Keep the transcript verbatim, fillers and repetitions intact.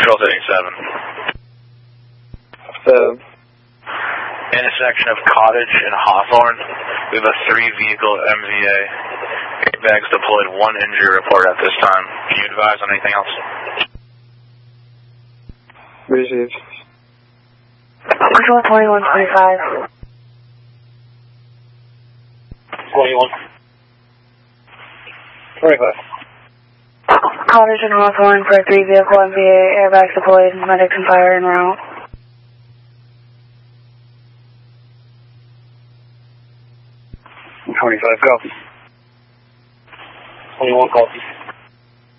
Control thirty-seven. So, intersection of Cottage and Hawthorne. We have a three-vehicle M V A. Airbags deployed, one injury report at this time. Can you advise on anything else? received. Control twenty-one twenty-five. twenty-one. twenty-five. Cottage and Hawthorne for a three-vehicle M V A. Airbags deployed, medics and fire en route. twenty-five, go. twenty-one, copy.